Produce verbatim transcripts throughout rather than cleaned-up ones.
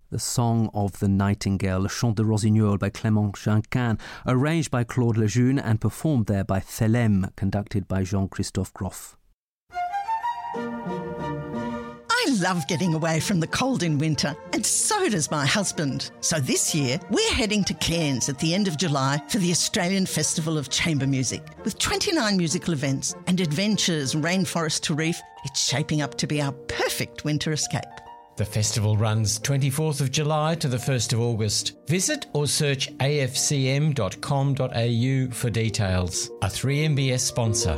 The Song of the Nightingale, Le Chant de Rossignol by Clément Junquin, arranged by Claude Lejeune and performed there by Thelème, conducted by Jean-Christophe Groff. I love getting away from the cold in winter, and so does my husband. So this year, we're heading to Cairns at the end of July for the Australian Festival of Chamber Music. With twenty-nine musical events and adventures rainforest to reef, it's shaping up to be our perfect winter escape. The festival runs twenty-fourth of July to the first of August. Visit or search a f c m dot com dot a u for details. A three M B S sponsor.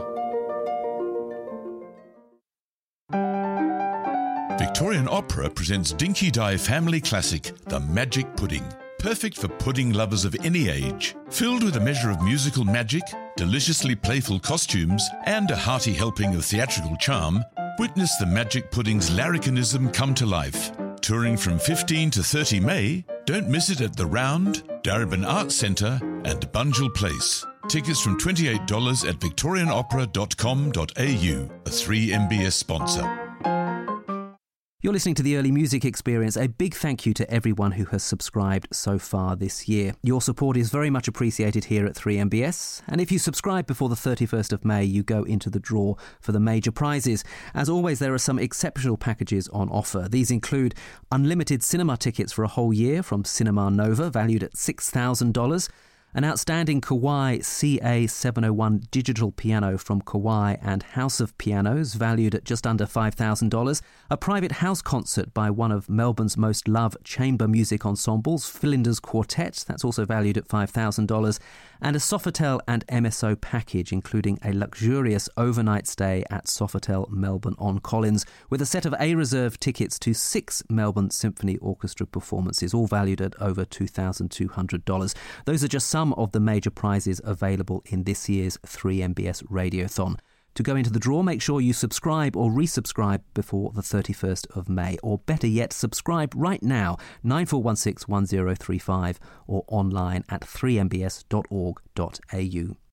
Victorian Opera presents Dinky Di family classic, The Magic Pudding. Perfect for pudding lovers of any age. Filled with a measure of musical magic, deliciously playful costumes, and a hearty helping of theatrical charm, witness the Magic Pudding's larrikinism come to life. Touring from fifteenth to thirtieth of May, don't miss it at The Round, Darebin Arts Centre and Bunjil Place. Tickets from twenty-eight dollars at victorian opera dot com dot a u, a three M B S sponsor. You're listening to The Early Music Experience. A big thank you to everyone who has subscribed so far this year. Your support is very much appreciated here at three M B S. And if you subscribe before the thirty-first of May, you go into the draw for the major prizes. As always, there are some exceptional packages on offer. These include unlimited cinema tickets for a whole year from Cinema Nova, valued at six thousand dollars. An outstanding Kawai C A seven oh one digital piano from Kawai and House of Pianos, valued at just under five thousand dollars. A private house concert by one of Melbourne's most loved chamber music ensembles, Philinder's Quartet, that's also valued at five thousand dollars. And a Sofitel and M S O package, including a luxurious overnight stay at Sofitel Melbourne on Collins, with a set of A-reserve tickets to six Melbourne Symphony Orchestra performances, all valued at over two thousand two hundred dollars. Those are just some of the major prizes available in this year's three M B S Radiothon. To go into the draw, make sure you subscribe or resubscribe before the thirty-first of May, or better yet, subscribe right now, nine four one six one zero three five, or online at three m b s dot org dot a u.